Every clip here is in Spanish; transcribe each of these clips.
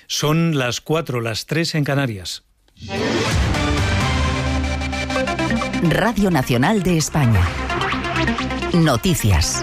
Son las 4, las 3 en Canarias. Radio Nacional de España. Noticias.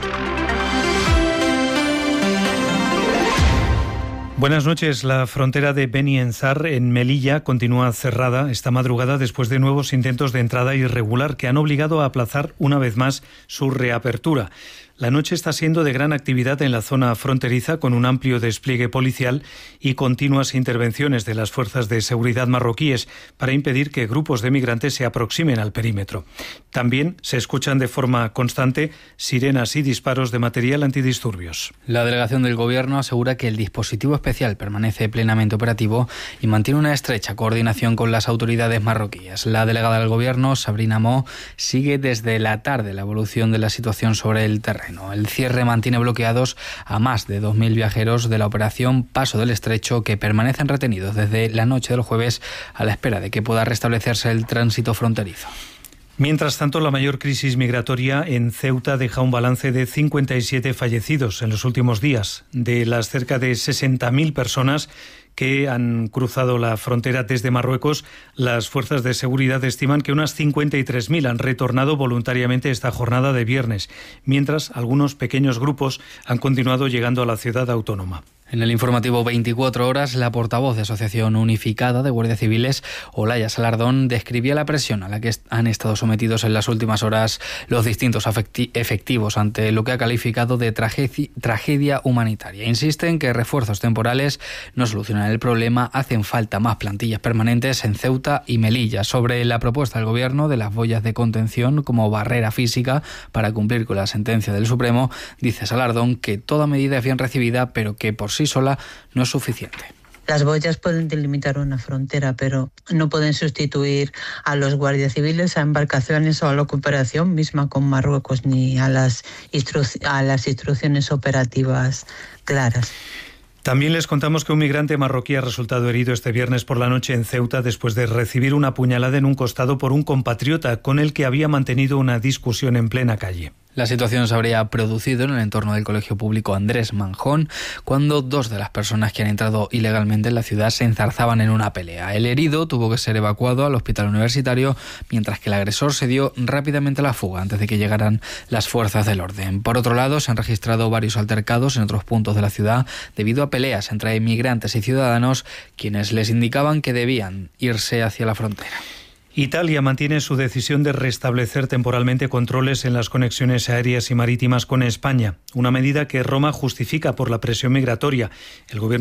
Buenas noches. La frontera de Beni Enzar en Melilla continúa cerrada esta madrugada después de nuevos intentos de entrada irregular que han obligado a aplazar una vez más su reapertura. La noche está siendo de gran actividad en la zona fronteriza, con un amplio despliegue policial y continuas intervenciones de las fuerzas de seguridad marroquíes para impedir que grupos de migrantes se aproximen al perímetro. También se escuchan de forma constante sirenas y disparos de material antidisturbios. La delegación del Gobierno asegura que el dispositivo especial permanece plenamente operativo y mantiene una estrecha coordinación con las autoridades marroquíes. La delegada del Gobierno, Sabrina Mo, sigue desde la tarde la evolución de la situación sobre el terreno. El cierre mantiene bloqueados a más de 2.000 viajeros de la operación Paso del Estrecho, que permanecen retenidos desde la noche del jueves a la espera de que pueda restablecerse el tránsito fronterizo. Mientras tanto, la mayor crisis migratoria en Ceuta deja un balance de 57 fallecidos en los últimos días. De las cerca de 60.000 personas que han cruzado la frontera desde Marruecos, las fuerzas de seguridad estiman que unas 53.000 han retornado voluntariamente esta jornada de viernes, mientras algunos pequeños grupos han continuado llegando a la ciudad autónoma. En el informativo 24 horas, la portavoz de Asociación Unificada de Guardias Civiles, Olaya Salardón, describía la presión a la que han estado sometidos en las últimas horas los distintos efectivos ante lo que ha calificado de tragedia humanitaria. Insiste en que refuerzos temporales no solucionan el problema, hacen falta más plantillas permanentes en Ceuta y Melilla. Sobre la propuesta del Gobierno de las boyas de contención como barrera física para cumplir con la sentencia del Supremo, dice Salardón que toda medida es bien recibida, pero que por sí sola no es suficiente. Las boyas pueden delimitar una frontera, pero no pueden sustituir a los guardias civiles, a embarcaciones o a la cooperación misma con Marruecos, ni a las instrucciones operativas claras. También les contamos que un migrante marroquí ha resultado herido este viernes por la noche en Ceuta después de recibir una puñalada en un costado por un compatriota con el que había mantenido una discusión en plena calle. La situación se habría producido en el entorno del Colegio Público Andrés Manjón, cuando dos de las personas que han entrado ilegalmente en la ciudad se enzarzaban en una pelea. El herido tuvo que ser evacuado al hospital universitario, mientras que el agresor se dio rápidamente a la fuga antes de que llegaran las fuerzas del orden. Por otro lado, se han registrado varios altercados en otros puntos de la ciudad debido a peleas entre inmigrantes y ciudadanos, quienes les indicaban que debían irse hacia la frontera. Italia mantiene su decisión de restablecer temporalmente controles en las conexiones aéreas y marítimas con España, una medida que Roma justifica por la presión migratoria. El gobierno